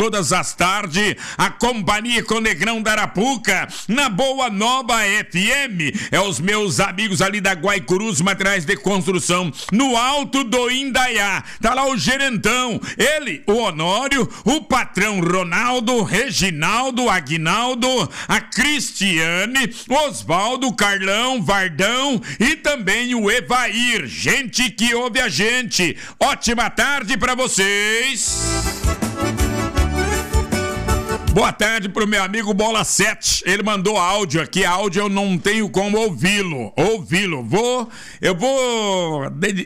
todas as tardes, a companhia com o Negrão da Arapuca, na Boa Nova FM. É os meus amigos ali da Guaicurus Materiais de Construção, no Alto do Indaiá. Tá lá o gerentão, ele, o Honório, o patrão Ronaldo, Reginaldo, Aguinaldo, a Cristiane, Osvaldo, Carlão, Vardão e também o Evair. Gente que ouve a gente. Ótima tarde pra vocês. Boa tarde pro meu amigo Bola 7. Ele mandou áudio aqui. Áudio eu não tenho como ouvi-lo. Eu vou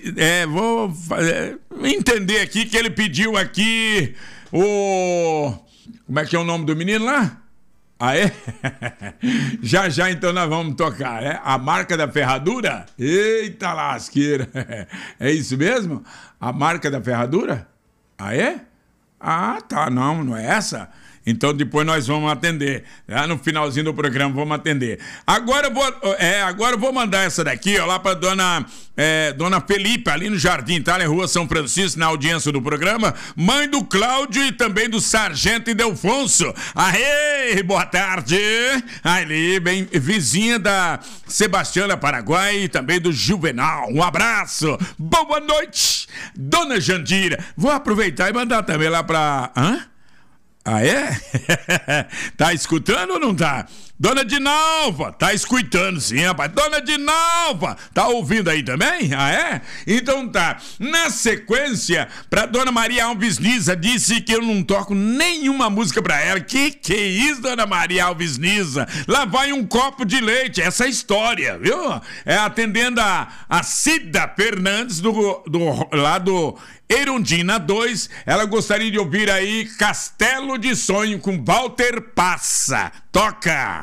entender aqui que ele pediu aqui o... Como é que é o nome do menino lá? Ah, é? Já então nós vamos tocar, é? A marca da ferradura? Eita lasqueira. É isso mesmo? A marca da ferradura? Ah, é? Ah, tá, não é essa? Então depois nós vamos atender. No finalzinho do programa vamos atender. Agora eu vou mandar essa daqui, ó, lá pra dona Felipe, ali no Jardim Itália, Rua São Francisco, na audiência do programa. Mãe do Cláudio e também do Sargento Idelfonso. Aê, boa tarde. Ali, bem vizinha da Sebastiana Paraguai e também do Juvenal. Um abraço. Boa noite, dona Jandira. Vou aproveitar e mandar também lá pra... Ah, é? Tá escutando ou não tá? Dona Dinalva, tá escutando sim, rapaz. Dona Dinalva, tá ouvindo aí também? Ah, é? Então tá. Na sequência, pra Dona Maria Alves Niza, disse que eu não toco nenhuma música pra ela. Que é isso, Dona Maria Alves Niza? Lá vai um copo de leite, essa história, viu? É atendendo a Cida Fernandes, lá do Erundina 2, ela gostaria de ouvir aí Castelo de Sonho com Walter Passa. Toca!